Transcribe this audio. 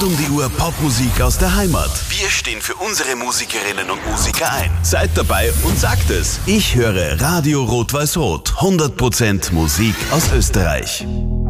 um die Uhr Popmusik aus der Heimat. Wir stehen für unsere Musikerinnen und Musiker ein. Seid dabei und sagt es. Ich höre Radio Rot-Weiß-Rot. 100% Musik aus Österreich.